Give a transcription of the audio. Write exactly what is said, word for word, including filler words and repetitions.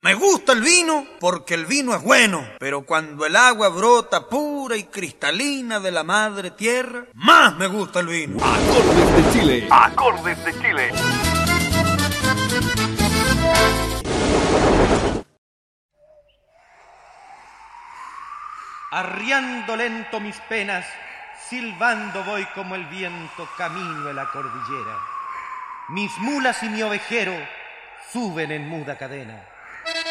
Me gusta el vino porque el vino es bueno, pero cuando el agua brota pura y cristalina de la madre tierra, más me gusta el vino. Acordes de Chile. Acordes de Chile. Arriando lento mis penas, silbando voy como el viento camino de la cordillera. Mis mulas y mi ovejero suben en muda cadena.